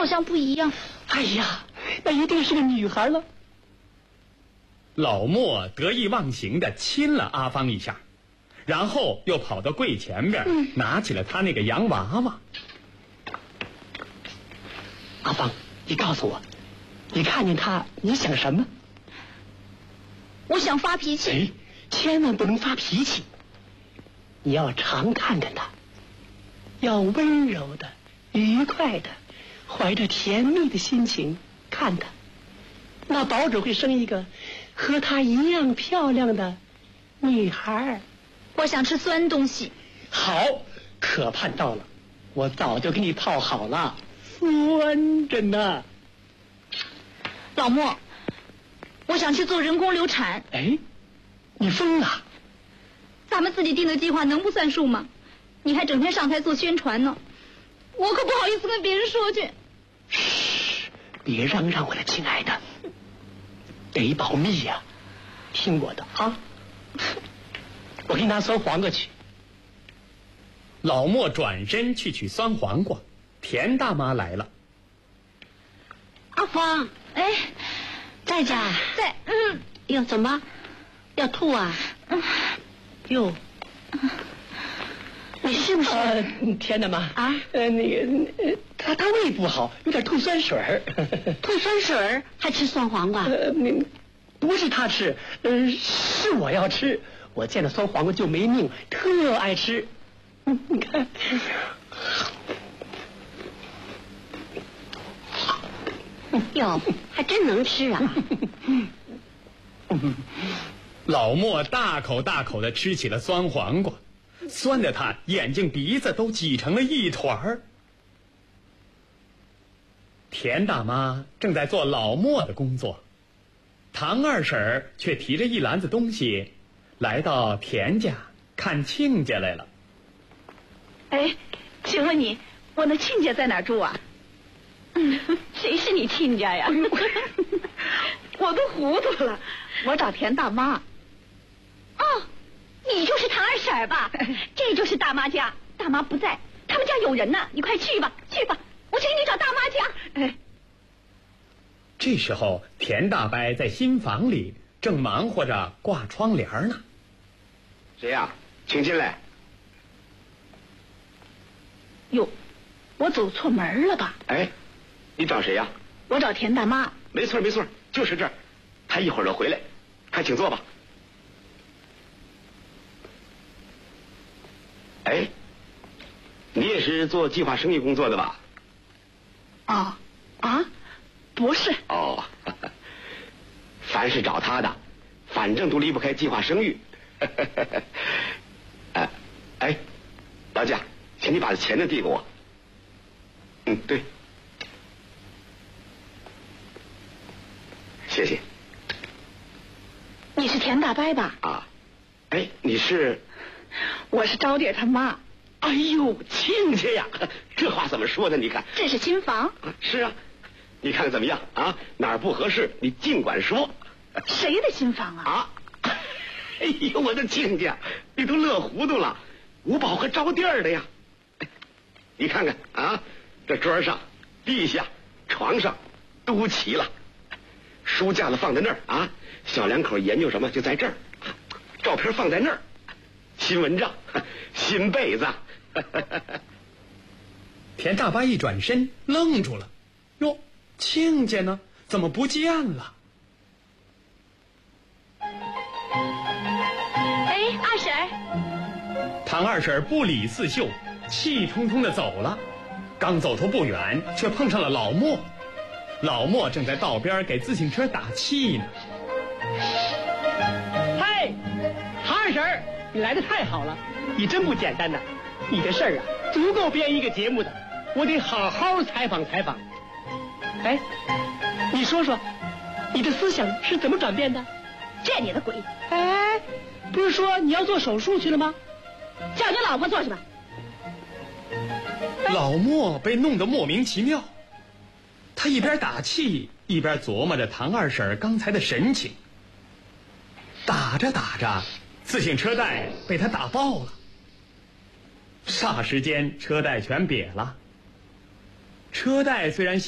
像不一样。 哎呀，那一定是个女孩了。 老莫得意忘形地亲了阿芳一下，然后又跑到柜前边，拿起了他那个洋娃娃。 阿芳，你告诉我，你看见他，你想什么？ 我想发脾气。 哎，千万不能发脾气，你要常看看他，要温柔的、愉快的，怀着甜蜜的心情看他，那保准会生一个和她一样漂亮的女孩。 我想吃酸东西。 好，可盼到了，我早就给你泡好了，酸着呢。 老莫，我想去做人工流产。 哎，你疯了？ 咱们自己定的计划能不算数吗？你还整天上台做宣传呢，我可不好意思跟别人说去。 嘘，别嚷嚷我的亲爱的，得保密呀，听我的啊！我给你拿酸黄瓜去。 老莫转身去取酸黄瓜，田大妈来了。 阿芳， 哎， 在家？ 在。 哟，怎么要吐啊？哟，你是不是？ 田大妈啊？ 他胃不好，有点吐酸水儿。 吐酸水儿还吃酸黄瓜？ 不是他吃，是我要吃。我见了酸黄瓜就没命，特爱吃。你看。 哟，还真能吃啊！ 老莫大口大口地吃起了酸黄瓜，酸得他眼睛鼻子都挤成了一团儿。田大妈正在做老莫的工作，唐二婶却提着一篮子东西来到田家看亲家来了。 哎，请问你，我那亲家在哪儿住啊？谁是你亲家呀？我都糊涂了，我找田大妈。 哦，你就是唐二婶吧？这就是大妈家，大妈不在，他们家有人呢。你快去吧，去吧，我请你找大妈家。 哎， 这时候田大伯在新房里正忙活着挂窗帘呢。 谁呀？请进来。 哟，我走错门了吧？ 哎，你找谁呀？ 我找田大妈。 没错没错，就是这儿。他一会儿就回来，快请坐吧。哎，你也是做计划生育工作的吧？ 哦，啊，不是。 哦，凡是找他的，反正都离不开计划生育。哎，老贾，请你把钱呢递给我。对，谢谢。 你是田大伯吧？ 啊，哎，你是？ 我是招娣他妈。 哎呦，亲家呀，这话怎么说的？你看， 这是新房。 是啊，你看看怎么样啊？哪儿不合适，你尽管说。 谁的新房啊？ 啊！哎呦，我的亲家，你都乐糊涂了。五宝和招娣的呀。你看看啊，这桌上、地下、床上都齐了，书架子放在那儿啊，小两口研究什么就在这儿，照片放在那儿，新蚊帐、新被子。 田大伯一转身愣住了，哟，亲家呢？怎么不见了？ 哎，二婶。 唐二婶不理四秀，气冲冲地走了。刚走出不远，却碰上了老莫。老莫正在道边给自行车打气呢。 嗨，唐二婶，你来得太好了，你真不简单呐！你的事儿啊，足够编一个节目的，我得好好采访采访。哎，你说说，你的思想是怎么转变的？ 这你的鬼！ 哎，不是说你要做手术去了吗？ 叫你老婆做去吧。 老莫被弄得莫名其妙，他一边打气一边琢磨着唐二婶刚才的神情。打着打着，自行车带被他打爆了，霎时间车带全瘪了。车带虽然